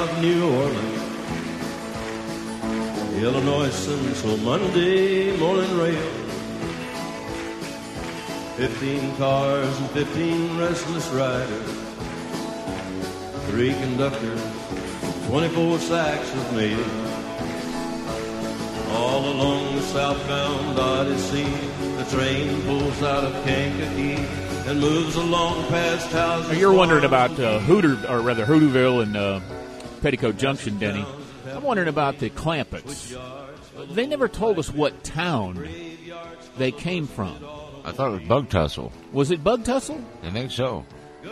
of New Orleans. Illinois Central Monday morning rail. 15 cars and 15 restless riders. 3 conductors, 24 sacks of mail. All along the southbound Odyssey, the train pulls out of Kankakee and moves along past houses. You're wondering about Hooterville and Petticoat Junction, Denny. I'm wondering about the Clampetts. They never told us what town they came from. I thought it was Bug Tussle. Was it Bug Tussle? I think so.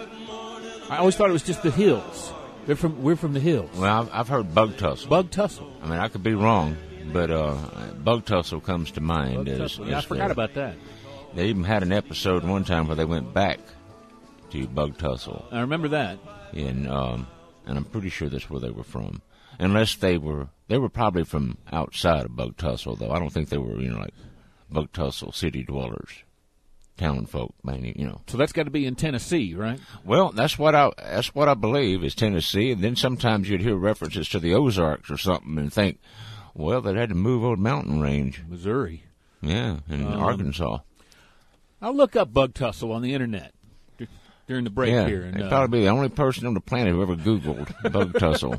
I always thought it was just the hills. We're from the hills. Well, I've heard Bug Tussle. Bug Tussle. I mean, I could be wrong, but Bug Tussle comes to mind. I forgot about that. They even had an episode one time where they went back to Bug Tussle. I remember that. And I'm pretty sure that's where they were from. Unless they were probably from outside of Bug Tussle, though. I don't think they were, like Bug Tussle city dwellers, town folk, mainly, So that's got to be in Tennessee, right? Well, that's what I believe is Tennessee. And then sometimes you'd hear references to the Ozarks or something and think, well, they had to move over the mountain range. Missouri. Yeah, in Arkansas. I'll look up Bug Tussle on the internet during the break here. And probably be the only person on the planet who ever Googled Bug Tussle.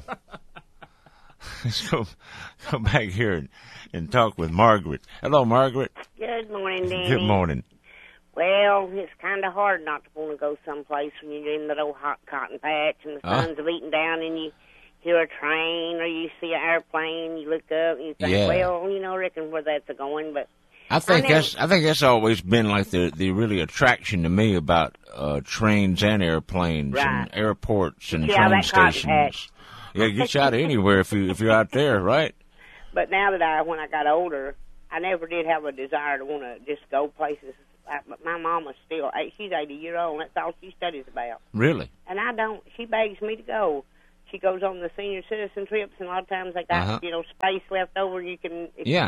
Let's go back here and talk with Margaret. Hello, Margaret. Good morning, Danny. Good morning. Well, it's kind of hard not to want to go someplace when you're in that old hot cotton patch and the sun's beating down and you hear a train or you see an airplane. You look up and you think, well, I reckon where that's going. But I think that's always been like the really attraction to me about trains and airplanes and airports and train stations. Yeah, get you out of anywhere if you're out there, right? But now that when I got older, I never did have a desire to want to just go places. But my mama's still, she's 80 years old, and that's all she studies about. Really? And I don't. She begs me to go. She goes on the senior citizen trips, and a lot of times they got, space left over. You can,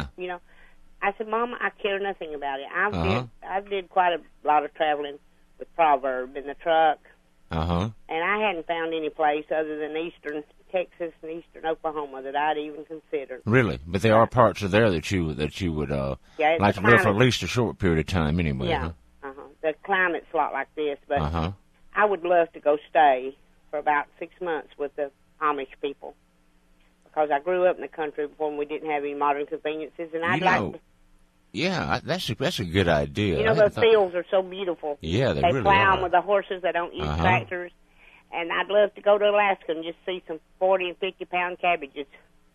I said, Mama, I care nothing about it. I did quite a lot of traveling with Proverb in the truck. And I hadn't found any place other than eastern Texas and eastern Oklahoma that I'd even considered. Really? But there are parts of there that you would like to live for at least a short period of time anyway. Yeah. The climate's a lot like this, but I would love to go stay for about 6 months with the Amish people because I grew up in the country before we didn't have any modern conveniences, and I'd like to. Yeah, that's a good idea. Those fields are so beautiful. Yeah, they really plow are. them with the horses. They don't use tractors. And I'd love to go to Alaska and just see some 40 and 50-pound cabbages.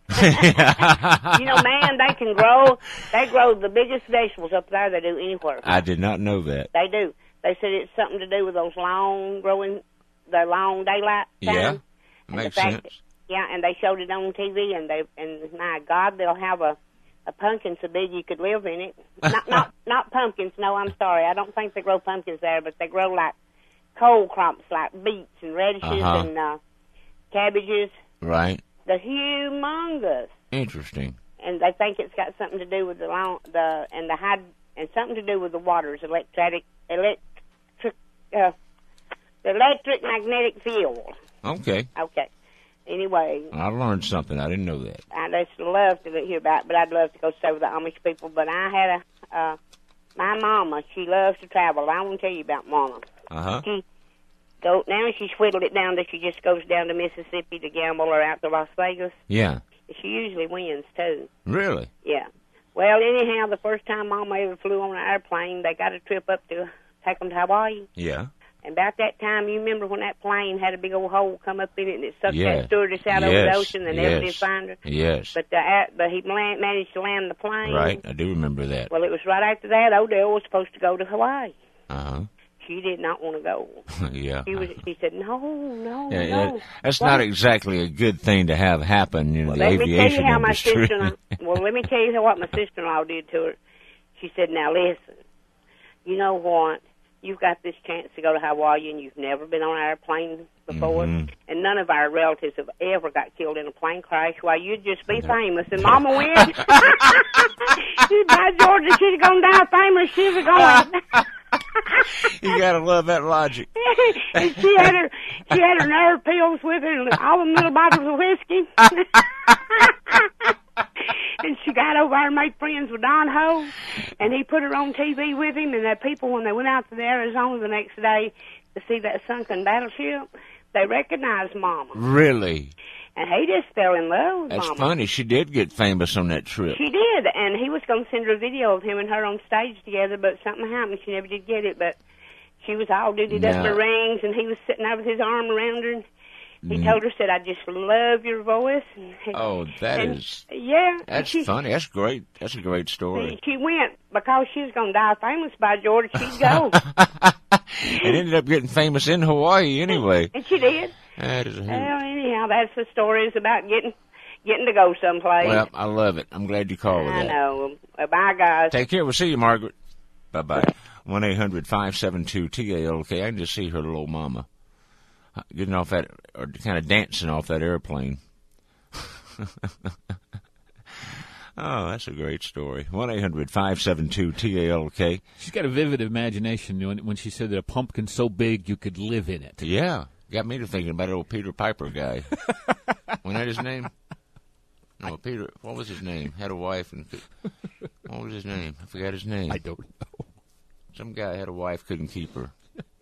Man, they can grow. They grow the biggest vegetables up there they do anywhere. I did not know that. They do. They said it's something to do with those long daylight time. Yeah, makes sense. And they showed it on TV, and my God, they'll have a pumpkin so big you could live in it. Not pumpkins. No, I'm sorry. I don't think they grow pumpkins there, but they grow like cold crops like beets and radishes and cabbages. Right. They're humongous. Interesting. And they think it's got something to do with and something to do with the waters, the electric magnetic field. Okay. Anyway. I learned something. I didn't know that. I just love to hear about it, but I'd love to go stay with the Amish people. But I had my mama, she loves to travel. I want to tell you about Mama. She's whittled it down that she just goes down to Mississippi to gamble or out to Las Vegas. Yeah. She usually wins, too. Really? Yeah. Well, anyhow, the first time Mama ever flew on an airplane, they got a trip up to take them to Hawaii. Yeah. And about that time, you remember when that plane had a big old hole come up in it and it sucked that stewardess out over the ocean and never did find her? Yes. But he managed to land the plane. Right, I do remember that. Well, it was right after that Odell was supposed to go to Hawaii. She did not want to go. Yeah. She said, no. That's not exactly a good thing to have happen in the aviation industry. Let me tell you what my sister-in-law did to her. She said, now listen, you know what? You've got this chance to go to Hawaii and you've never been on an airplane before. And none of our relatives have ever got killed in a plane crash. Why, you'd just be famous. And Mama wins. By Georgia, she'd have gone down famous. She'd have gone. You gotta love that logic. And she had her nerve pills with her, and all them little bottles of whiskey. And she got over there and made friends with Don Ho, and he put her on TV with him. And the people, when they went out to Arizona the next day to see that sunken battleship, they recognized Mama. Really? And he just fell in love with That's Mama. funny. She did get famous on that trip. She did, and he was going to send her a video of him and her on stage together, but something happened. She never did get it, but she was all dootied up in her rings, and he was sitting there with his arm around her, and he told her, said, I just love your voice. And that's funny. That's great. That's a great story. She went, because she was going to die famous by George, she'd go. And ended up getting famous in Hawaii anyway. And she did. That is a hoot. Well, anyhow, that's the story. It's about getting to go someplace. Well, I love it. I'm glad you called with that. I know. Bye, guys. Take care. We'll see you, Margaret. Bye-bye. 1-800-572-TALK. I can just see her little mama getting off that, or kind of dancing off that airplane. Oh, that's a great story. 1-800-572-TALK. She's got a vivid imagination when she said that a pumpkin so big you could live in it. Yeah. Got me to thinking about old Peter Piper guy. Wasn't that his name? No, Peter, what was his name? Had a wife and what was his name? I forgot his name. I don't know. Some guy had a wife, couldn't keep her.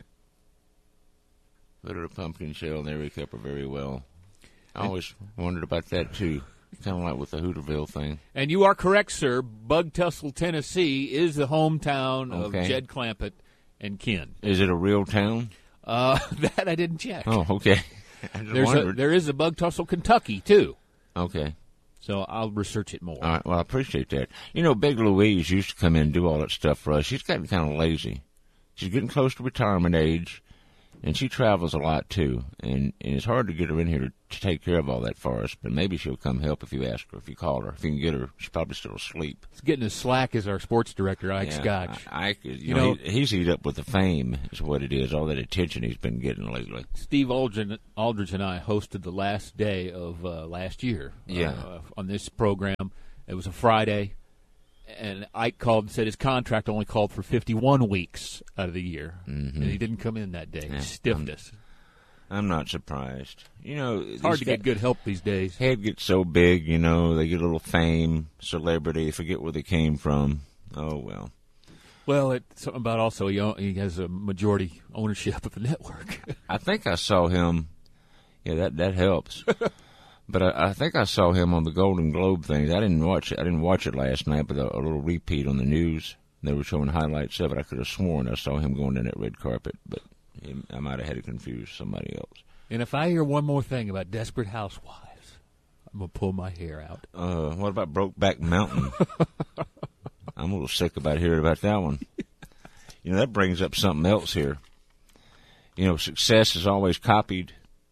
Put her in a pumpkin shell, and there he kept her very well. I always wondered about that, too. Kind of like with the Hooterville thing. And you are correct, sir. Bug Tussle, Tennessee is the hometown of Jed Clampett and Ken. Is it a real town? That I didn't check. Oh, okay. There is a Bug Tussle, Kentucky, too. Okay. So I'll research it more. All right. Well, I appreciate that. You know, Big Louise used to come in and do all that stuff for us. She's gotten kind of lazy. She's getting close to retirement age, and she travels a lot, too. And it's hard to get her in here to take care of all that for us, but maybe she'll come help if you ask her, if you call her. If you can get her, she's probably still asleep. He's getting as slack as our sports director, Ike Scotch. Ike, you know, he's eat up with the fame, is what it is, all that attention he's been getting lately. Steve Aldridge and I hosted the last day of last year on this program. It was a Friday, and Ike called and said his contract only called for 51 weeks out of the year, and he didn't come in that day. He stiffed us. I'm not surprised. You know, it's hard to get good help these days. Head gets so big, you know, they get a little fame, celebrity, forget where they came from. Oh, well. Well, it's something about also he has a majority ownership of the network. I think I saw him. Yeah, that helps. But I think I saw him on the Golden Globe thing. I didn't watch it last night, but a little repeat on the news. They were showing highlights of it. I could have sworn I saw him going down that red carpet, but I might have had it confused with somebody else. And if I hear one more thing about Desperate Housewives, I'm going to pull my hair out. What about Brokeback Mountain? I'm a little sick about hearing about that one. You know, that brings up something else here. You know, success is always copied.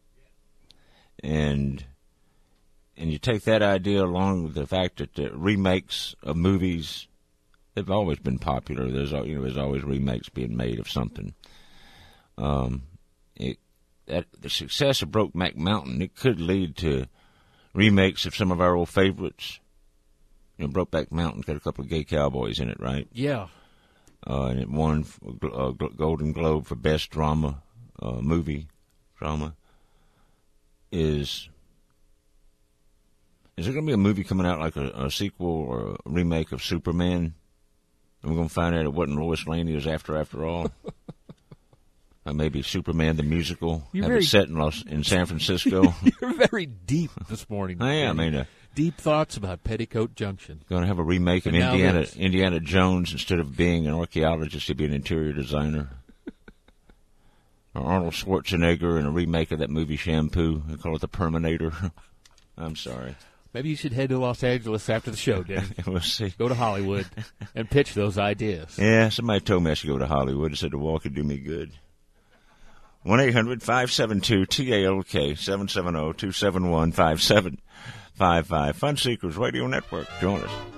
And you take that idea along with the fact that the remakes of movies, they've always been popular. There's always remakes being made of something. The success of Brokeback Mountain, it could lead to remakes of some of our old favorites. You know, Brokeback Mountain's got a couple of gay cowboys in it, right? Yeah. And it won a Golden Globe for Best Drama, Movie Drama. Is there going to be a movie coming out like a sequel or a remake of Superman? And we're going to find out it wasn't Lois Lane he was after all? Maybe Superman the musical, it set in San Francisco. You're very deep this morning. I am. Deep thoughts about Petticoat Junction. Going to have a remake of Indiana Jones. Instead of being an archaeologist, he'd be an interior designer. Or Arnold Schwarzenegger in a remake of that movie Shampoo. They call it The Perminator. I'm sorry. Maybe you should head to Los Angeles after the show, Dan. We'll see. Go to Hollywood and pitch those ideas. Yeah, somebody told me I should go to Hollywood. They said the walk would do me good. 1-800-572-TALK, 770-271-5755. Fun Seekers Radio Network. Join us.